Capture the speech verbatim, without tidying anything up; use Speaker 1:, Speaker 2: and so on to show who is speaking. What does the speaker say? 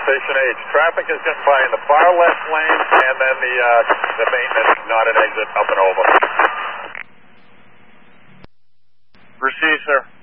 Speaker 1: Station H. Traffic is getting by in the far left lane, and then the uh, the maintenance, not an exit, up and over.
Speaker 2: Receive, sir.